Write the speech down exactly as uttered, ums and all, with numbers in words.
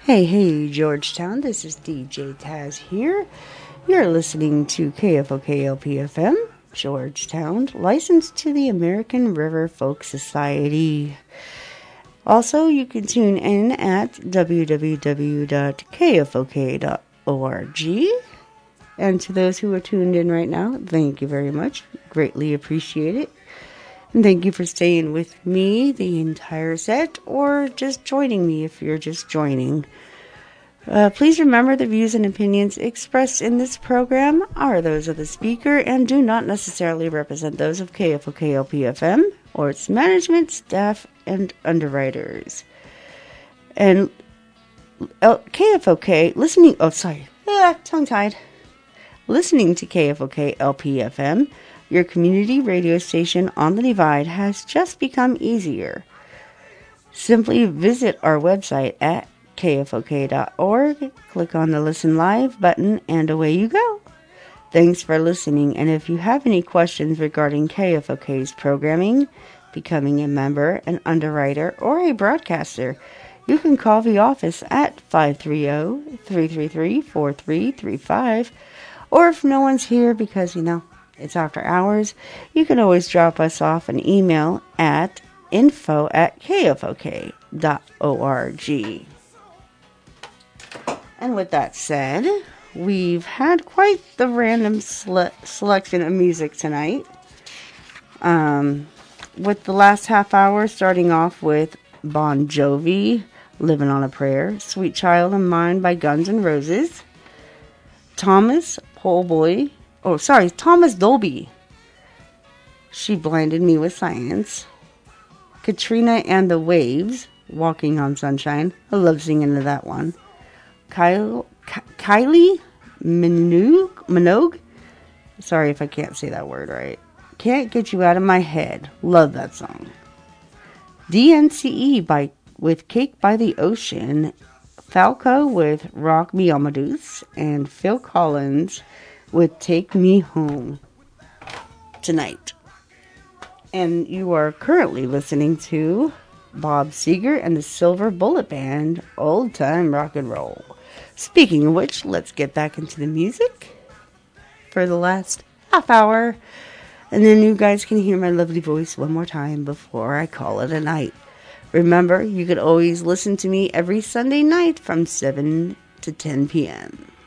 Hey, hey, Georgetown, this is D J Taz here. You're listening to K F O K L P F M, Georgetown, licensed to the American River Folk Society. Also, you can tune in at w w w dot k f o k dot org. And to those who are tuned in right now, thank you very much. Greatly appreciate it. And thank you for staying with me the entire set, or just joining me if you're just joining. Uh, please remember the views and opinions expressed in this program are those of the speaker and do not necessarily represent those of K F O K L P F M or its management, staff, and underwriters. And uh, K F O K, listening, oh sorry, ah, tongue-tied. Listening to K F O K L P F M, your community radio station on the Divide, has just become easier. Simply visit our website at k f o k dot org, click on the Listen Live button, and away you go. Thanks for listening, and if you have any questions regarding K F O K's programming, becoming a member, an underwriter, or a broadcaster, you can call the office at five three zero, three three three, four three three five, or if no one's here because, you know, it's after hours, you can always drop us off an email at info at k f o k dot org. And with that said, we've had quite the random sele- selection of music tonight. Um, with the last half hour starting off with Bon Jovi, Living on a Prayer, Sweet Child of Mine by Guns N' Roses, Thomas Polboy, oh sorry, Thomas Dolby, She Blinded Me with Science, Katrina and the Waves, Walking on Sunshine, I love singing to that one, Kyle, K- Kylie Minogue, Minogue, sorry if I can't say that word right, Can't Get You Out of My Head, love that song, D N C E by with Cake by the Ocean, Falco with Rock Me Amadeus, and Phil Collins with Take Me Home tonight. And you are currently listening to Bob Seger and the Silver Bullet Band, Old Time Rock and Roll. Speaking of which, let's get back into the music for the last half hour, and then you guys can hear my lovely voice one more time before I call it a night. Remember, you could always listen to me every Sunday night from seven to ten p.m.